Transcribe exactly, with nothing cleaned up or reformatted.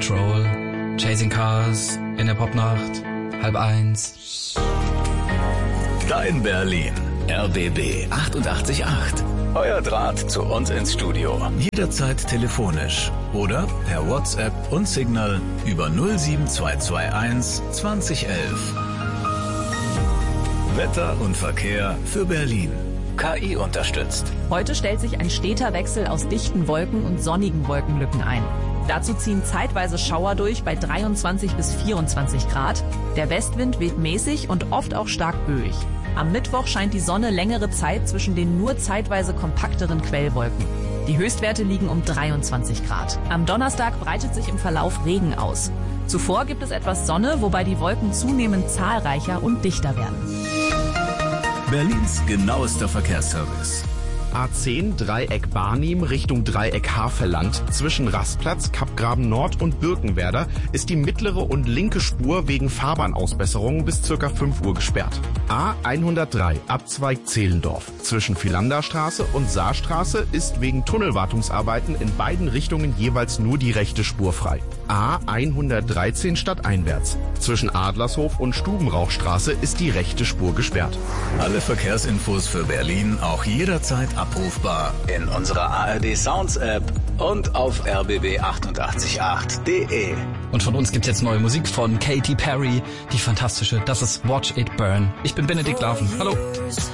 Patrol, Chasing Cars, in der Popnacht, halb eins. Dein Berlin. R B B achtundachtzig Komma acht. Euer Draht zu uns ins Studio. Jederzeit telefonisch oder per WhatsApp und Signal über null sieben zwei zwei eins zwanzig elf. Wetter und Verkehr für Berlin. K I unterstützt. Heute stellt sich ein steter Wechsel aus dichten Wolken und sonnigen Wolkenlücken ein. Dazu ziehen zeitweise Schauer durch bei dreiundzwanzig bis vierundzwanzig Grad. Der Westwind weht mäßig und oft auch stark böig. Am Mittwoch scheint die Sonne längere Zeit zwischen den nur zeitweise kompakteren Quellwolken. Die Höchstwerte liegen um dreiundzwanzig Grad. Am Donnerstag breitet sich im Verlauf Regen aus. Zuvor gibt es etwas Sonne, wobei die Wolken zunehmend zahlreicher und dichter werden. Berlins genauester Verkehrsservice. A zehn Dreieck Barnim Richtung Dreieck Havelland zwischen Rastplatz, Kappgraben Nord und Birkenwerder ist die mittlere und linke Spur wegen Fahrbahnausbesserungen bis ca. fünf Uhr gesperrt. A hundertdrei Abzweig Zehlendorf zwischen Philanderstraße und Saarstraße ist wegen Tunnelwartungsarbeiten in beiden Richtungen jeweils nur die rechte Spur frei. A hundertdreizehn stadteinwärts zwischen Adlershof und Stubenrauchstraße ist die rechte Spur gesperrt. Alle Verkehrsinfos für Berlin auch jederzeit abrufbar in unserer A R D Sounds App und auf r b b achtundachtzig Komma acht punkt de. Und von uns gibt's jetzt neue Musik von Katy Perry, die fantastische, das ist Watch It Burn. Ich bin Benedikt Larven. Hallo.